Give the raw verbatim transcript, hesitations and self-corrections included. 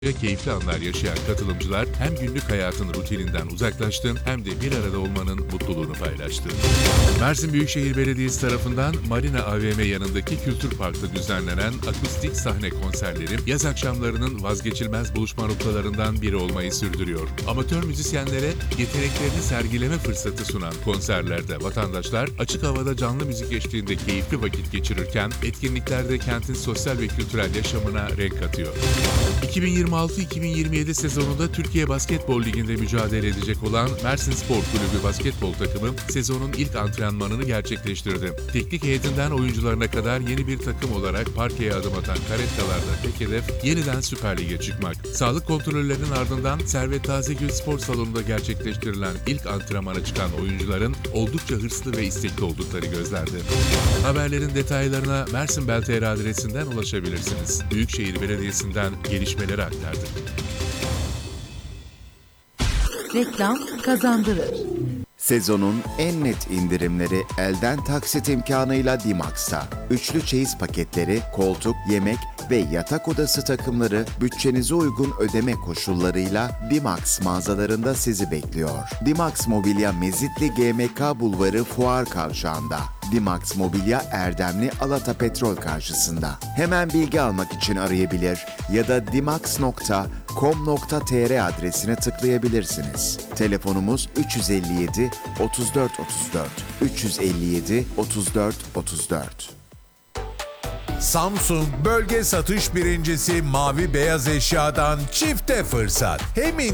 ve keyifli anlar yaşayan katılımcılar hem günlük hayatın rutininden uzaklaştı hem de bir arada olmanın mutluluğunu paylaştı. Mersin Büyükşehir Belediyesi tarafından Marina A V M yanındaki Kültür Park'ta düzenlenen akustik sahne konserleri yaz akşamlarının vazgeçilmez buluşma noktalarından biri olmayı sürdürüyor. Amatör müzisyenlere yeteneklerini sergileme fırsatı sunan konserlerde vatandaşlar açık havada canlı müzik eşliğinde keyifli vakit geçirirken etkinliklerde kentin sosyal ve kültürel yaşamına renk katıyor. iki bin yirmi altı iki bin yirmi yedi sezonunda Türkiye Basketbol Ligi'nde mücadele edecek olan Mersin Spor Kulübü basketbol takımı sezonun ilk antrenmanını gerçekleştirdi. Teknik heyetinden oyuncularına kadar yeni bir takım olarak parkeye adım atan Karetkalar'da tek hedef yeniden Süper Lig'e çıkmak. Sağlık kontrollerinin ardından Servet Tazegül Spor Salonu'nda gerçekleştirilen ilk antrenmana çıkan oyuncuların oldukça hırslı ve istekli oldukları gözlendi. Haberlerin detaylarına Mersin Bel T R adresinden ulaşabilirsiniz. Büyükşehir Belediyesi'nden gelişmeleri aktardık. Reklam kazandırır. Sezonun en net indirimleri elden taksit imkanıyla Dimax'ta. Üçlü çeyiz paketleri, koltuk, yemek ve yatak odası takımları bütçenize uygun ödeme koşullarıyla Dimax mağazalarında sizi bekliyor. Dimax Mobilya Mezitli G M K Bulvarı Fuar Kavşağı'nda. Dimax Mobilya Erdemli Alata Petrol karşısında. Hemen bilgi almak için arayabilir ya da dimax nokta com nokta tr adresine tıklayabilirsiniz. Telefonumuz üç yüz elli yedi otuz dört otuz dört üç yüz elli yedi otuz dört otuz dört. Samsung bölge satış birincisi Mavi Beyaz Eşya'dan çifte fırsat. Hem